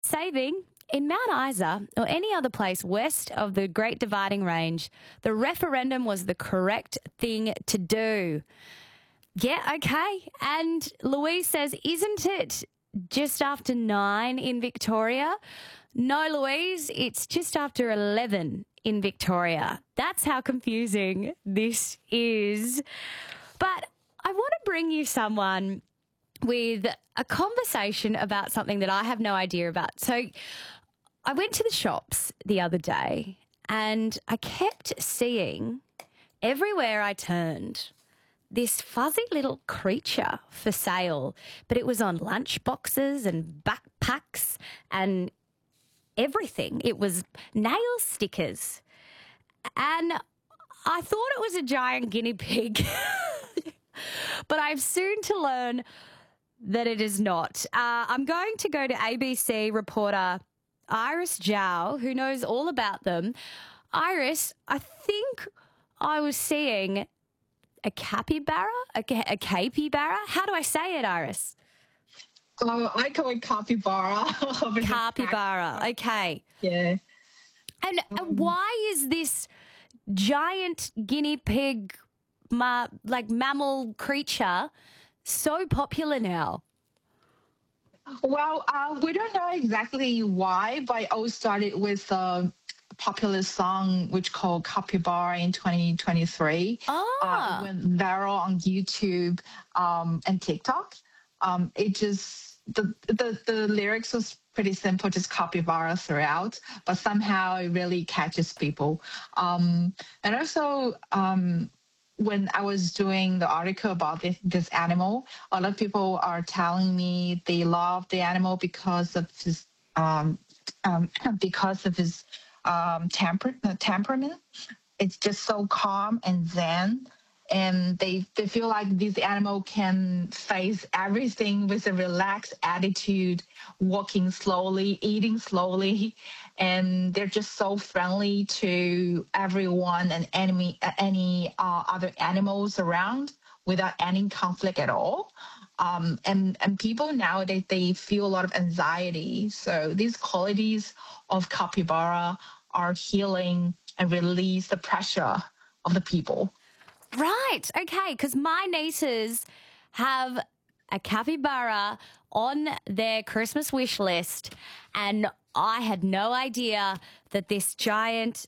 Saving in Mount Isa or any other place west of the Great Dividing Range, the referendum was the correct thing to do. Yeah, okay. And Louise says, isn't it just after 9 in Victoria? No, Louise, it's just after 11 in Victoria. That's how confusing this is. But I want to bring you someone with a conversation about something that I have no idea about. So I went to the shops the other day and I kept seeing everywhere I turned this fuzzy little creature for sale, but it was on lunch boxes and backpacks and everything. It was nail stickers. And I thought it was a giant guinea pig, but I've soon to learn that it is not. I'm going to go to ABC reporter Iris Zhao, who knows all about them. Iris, I think I was seeing a capybara, a capybara. How do I say it, Iris? I call it capybara. Capybara, okay. Yeah. And why is this giant guinea pig, mammal creature so popular now? Well, we don't know exactly why, but it all started with a popular song which called Capybara in 2023. Ah. It went viral on YouTube and TikTok. It just the lyrics was pretty simple, just capybara throughout, but somehow it really catches people. And also, when I was doing the article about this animal, a lot of people are telling me they love the animal because of his temperament. It's just so calm and zen. And they feel like this animal can face everything with a relaxed attitude, walking slowly, eating slowly, and they're just so friendly to everyone and any other animals around without any conflict at all. And people nowadays, they feel a lot of anxiety. So these qualities of capybara are healing and release the pressure of the people. Right, okay, because my nieces have a capybara on their Christmas wish list, and I had no idea that this giant,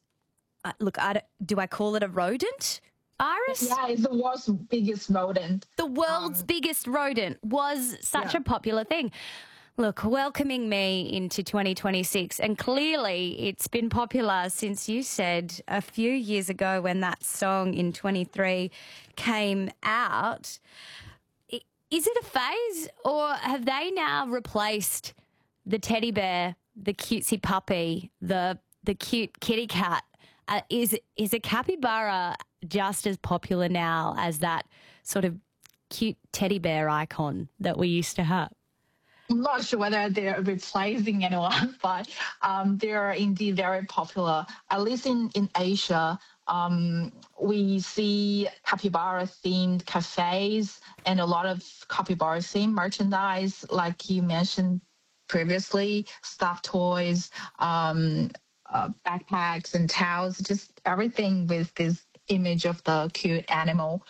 do I call it a rodent, Iris? Yeah, it's the world's biggest rodent. The world's biggest rodent was such a popular thing. Look, welcoming me into 2026, and clearly it's been popular since you said a few years ago when that song in 23 came out. Is it a phase, or have they now replaced the teddy bear, the cutesy puppy, the cute kitty cat? Is a capybara just as popular now as that sort of cute teddy bear icon that we used to have? I'm not sure whether they're replacing anyone, but they are indeed very popular. At least in Asia, we see capybara-themed cafes and a lot of capybara-themed merchandise, like you mentioned previously, stuffed toys, backpacks and towels, just everything with this image of the cute animal.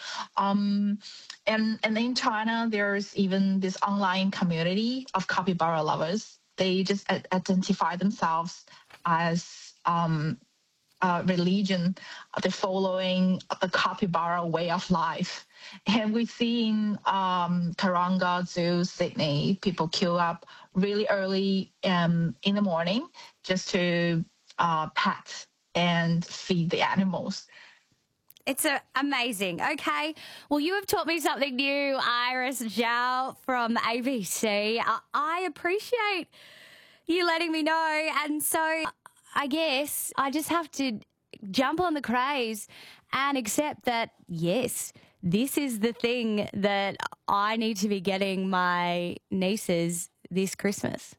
And in China, there's even this online community of capybara lovers. They just identify themselves as a religion. They're following the capybara way of life. And we see in Taronga Zoo, Sydney, people queue up really early in the morning just to pet and feed the animals. It's amazing. Okay. Well, you have taught me something new, Iris Zhao from ABC. I appreciate you letting me know. And so I guess I just have to jump on the craze and accept that, yes, this is the thing that I need to be getting my nieces this Christmas.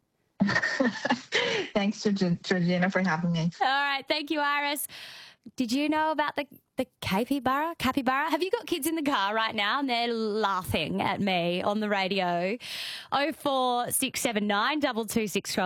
Thanks, Georgina, for having me. All right. Thank you, Iris. Did you know about the capybara? Have you got kids in the car right now and they're laughing at me on the radio? 0467922612.